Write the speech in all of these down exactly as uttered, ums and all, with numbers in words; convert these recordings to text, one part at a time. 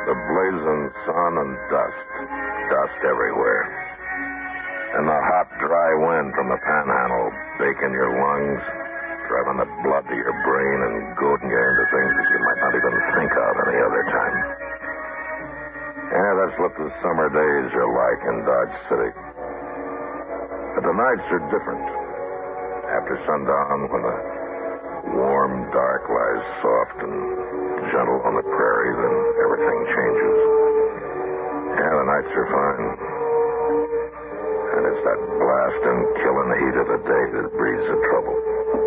The blazing sun and dust. Dust everywhere. And the hot, dry wind from the panhandle baking your lungs, driving the blood to your brain and goading you into things that you might not even think of any other time. Yeah, that's what the summer days are like in Dodge City. But the nights are different. After sundown, when the warm dark lies soft and gentle on the prairie, then everything changes. Yeah, the nights are fine. And it's that blasting, killing heat of the day that breeds the trouble.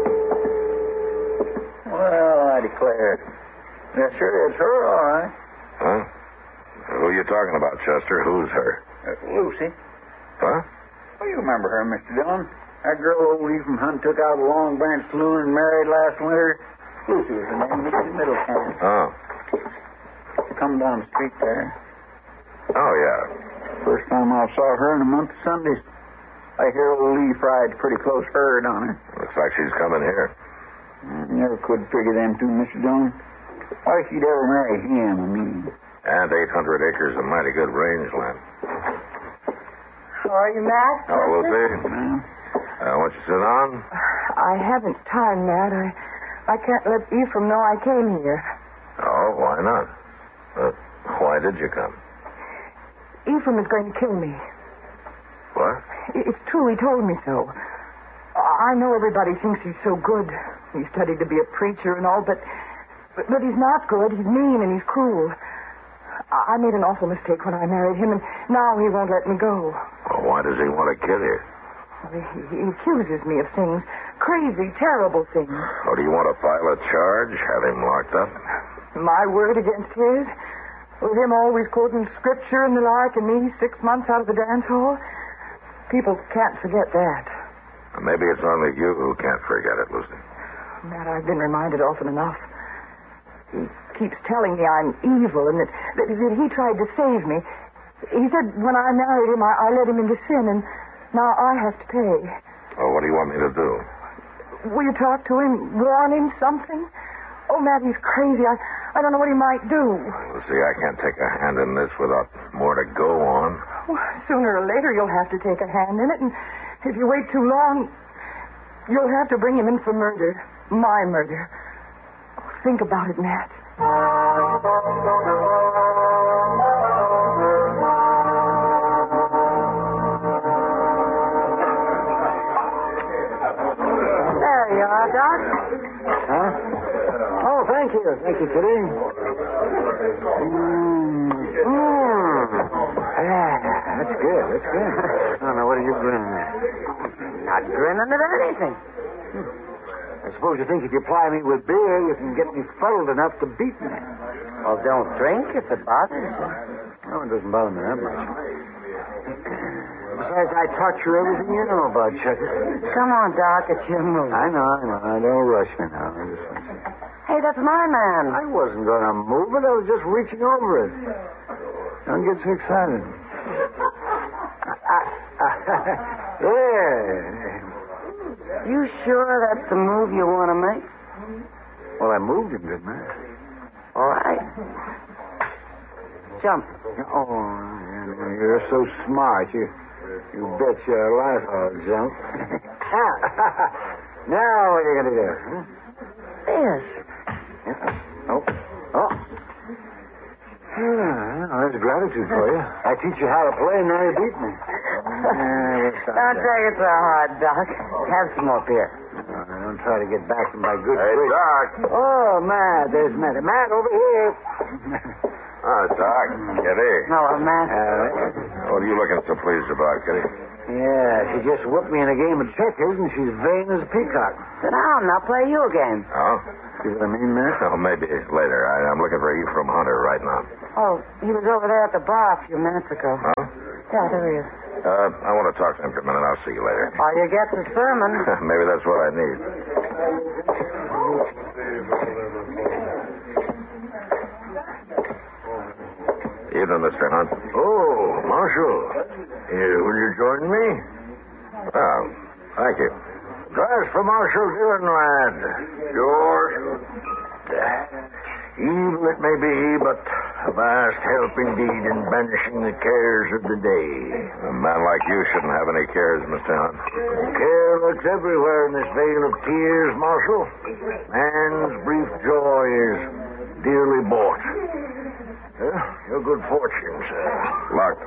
Well, I declare. Yes, sure, it's her, all right. Huh? Who are you talking about, Chester? Who's her? Uh, Lucy. Huh? Well, you remember her, Mister Dillon. That girl old Lee from Hunt took out of Long Branch Saloon and married last winter. Lucy was her name, Lucy Middleton. Oh. Come down the street there. Oh, yeah. First time I saw her in a month of Sundays. I hear old Lee fried pretty close herd on her. Looks like she's coming here. Mm, never could figure them two, Mister Dillon. Why she'd ever marry him, I mean. And eight hundred acres of mighty good rangeland. How are you, Matt? Hello, Lucy. Well, Uh, won't you sit down? I haven't time, Matt. I, I can't let Ephraim know I came here. Oh, why not? Uh, why did you come? Ephraim is going to kill me. What? It's true. He told me so. I know everybody thinks he's so good. He studied to be a preacher and all, but, but but he's not good. He's mean and he's cruel. I made an awful mistake when I married him, and now he won't let me go. Well, why does he want to kill you? He, he accuses me of things, crazy, terrible things. Or do you want to file a charge, have him locked up? My word against his? With him always quoting scripture and the like, and me six months out of the dance hall? People can't forget that. Maybe it's only you who can't forget it, Lucy. Matt, I've been reminded often enough. He keeps telling me I'm evil and that, that, that he tried to save me. He said when I married him, I, I led him into sin, and now I have to pay. Well, what do you want me to do? Will you talk to him, warn him something? Oh, Matt, he's crazy. I, I don't know what he might do. Lucy, I can't take a hand in this without more to go on. Well, sooner or later you'll have to take a hand in it, and if you wait too long, you'll have to bring him in for murder. My murder. Think about it, Matt. There you are, Doc. huh? Oh, thank you. Thank you, Kitty. Mmm. Mmm. Ah, that's good. That's good. Oh, now, what are you grinning at? Not grinning at anything. I suppose you think if you ply me with beer, you can get me fuddled enough to beat me. Well, don't drink if it bothers you. No, it doesn't bother me that much. Besides, I taught you everything you know about Chucky. Come on, Doc, it's your move. I know, I know. Don't rush me now. I just want you. Hey, that's my man. I wasn't going to move it. I was just reaching over it. Don't get so excited. Yeah. You sure that's the move you want to make? Well, I moved him, didn't I? All right. Jump. Oh, you're so smart. You you bet your life I'll jump. Now what are you going to do? Huh? This. Yeah. Oh. Oh. Yeah, well, there's gratitude for you. I teach you how to play, and now you beat me. Yeah, Don't take it so hard, Doc. Have some more beer. No, don't try to get back in my good Hey, grace. Doc. Oh, Matt, there's Matt. Matt, over here. Oh, Doc. Kitty. Hello, Matt. Uh, What are you looking so pleased about, Kitty? yeah, she just whooped me in a game of checkers, and she's vain as a peacock. Sit down. I'll play you a game. Oh? See what I mean, Matt? Oh, maybe later. I, I'm looking for Ephraim Hunter right now. Oh, he was over there at the bar a few minutes ago. Huh? Yeah, there he is. Uh, I want to talk to him for a minute. I'll see you later. While you get the sermon. Maybe that's what I need. Evening, Mister Hunt. Oh, Marshal. Uh, will you join me? Well, thank you. Drive for Marshal Dillon, lad. Yours? Evil it may be, but A vast help indeed in banishing the cares of the day. A man like you shouldn't have any cares, Mister Hunt. Care lurks everywhere in this vale of tears, Marshal. Man's brief joy is dearly bought. Uh, your good fortune, sir. Luck.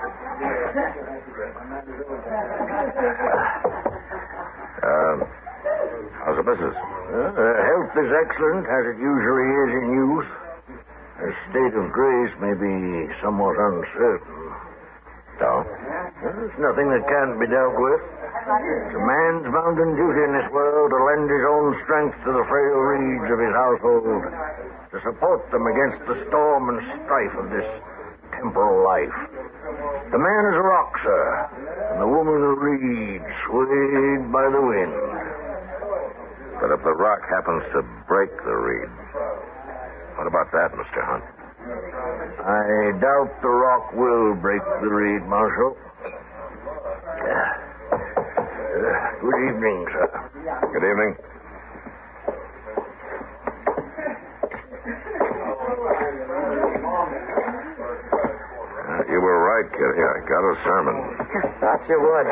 Uh, how's the business? Uh, health is excellent, as it usually is in youth. The state of grace may be somewhat uncertain. No? There's nothing that can't be dealt with. It's a man's bounden duty in this world to lend his own strength to the frail reeds of his household, to support them against the storm and strife of this temporal life. The man is a rock, sir, and the woman a reed swayed by the wind. But if the rock happens to break the reed, what about that, Mister Hunt? I doubt the rock will break the reed, Marshal. Uh, good evening, sir. Good evening. Uh, you were right, Kitty. I got a sermon. Thought you would.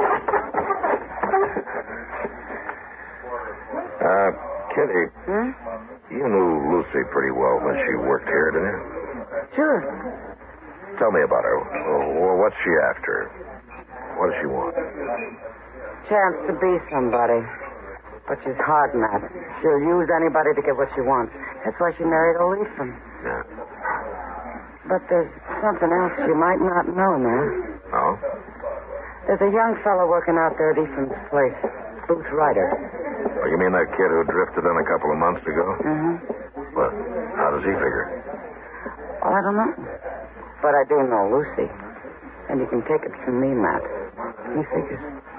Uh, Kitty, Hmm? you knew Lucy pretty well when she worked here, didn't you? Sure. Tell me about her. Well, what's she after? What does she want? Chance to be somebody. But she's hard, Matt. She'll use anybody to get what she wants. That's why she married a Leeson. Yeah. But there's something else you might not know, Matt. No? There's a young fellow working out there at Easton's place. Booth Ryder. Oh, you mean that kid who drifted in a couple of months ago? Mm-hmm. Well, how does he figure? Well, I don't know. But I do know Lucy. And you can take it from me, Matt. He figures.